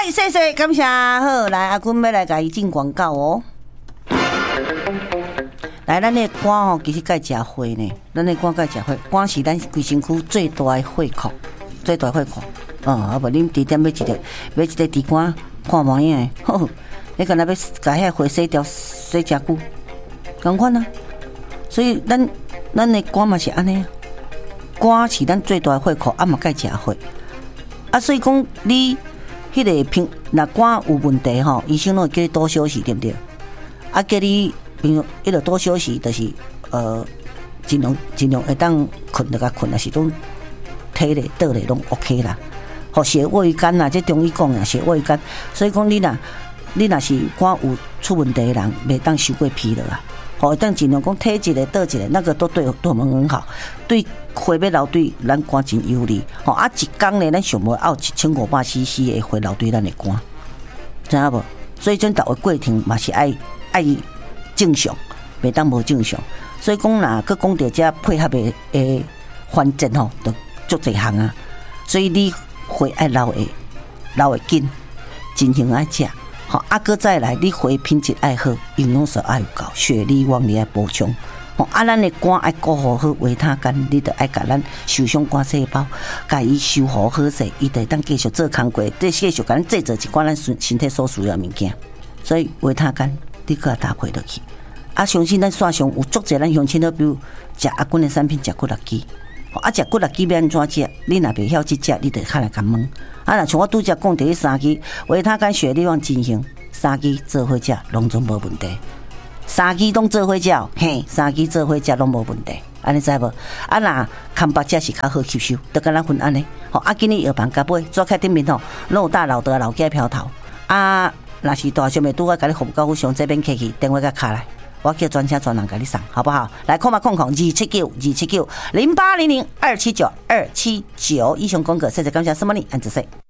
谢谢，感谢。好，来阿君要来甲伊进广告哦。来，咱的肝吼，其实该食花呢。咱的肝该食花，肝是咱规身躯最大的血库，最大血库。啊无恁滴点要一个滴肝看模样的，吼，你干那要甲遐花洗掉洗真久，同款啊。所以咱的肝嘛是安尼啊，肝是咱最大的血库，啊嘛该食花。啊，所以讲你迄个平，若肝有问题吼，医生拢会叫你多休息，对不对？啊，叫你平迄个多休息，就是尽量会当困就甲困，啊是种体力倒咧拢 OK 啦。吼，血胃肝啊，这中医讲啊，血胃肝。所以讲你若是肝有出问题的人，袂当伤过疲劳啊。吼，当尽量讲体质的倒一个，那个都对我们很好，对血要流对咱肝真有利。吼，啊一工呢，咱上无要1500cc 的血流对咱的肝，知影无？所以咱逐个过程嘛是爱正常，袂当无正常。所以讲若佮讲到这配合的环节吼，就足侪项啊。所以你血爱流会紧，真正爱食。好，啊，搁再来，你血品质爱好，营养素爱有够，血力旺你爱补充。吼，啊，咱的肝爱顾好好，维他肝，你得爱甲咱受伤肝细胞，甲伊修复好势，伊就当继续做工作，继续甲咱制造一寡咱身体所需要的物件。所以维他肝，你搁搭配落去。啊，相信咱线上有足侪咱乡亲都比如食阿君的产品，食骨力鸡。啊，食骨力鸡要安怎食？你若袂晓去食，你得较来甲问。啊，若像我拄则讲第3支维他肝、血力旺、进行3支做伙食，拢总无问题。3支拢做伙食，嘿，3支做伙食拢无问题。安尼知无？啊，若康巴食是较好吸收，就跟咱分安尼。吼，啊，今日药房甲买，做开顶面吼，拢有大老的老家飘头。啊，若是大小妹拄我甲你服务到上这边客气，电话甲卡来。我叫专车专人给你送，好不好？来，279-279-279-0800-279-279。以上广告，谢谢感谢什么你安子说。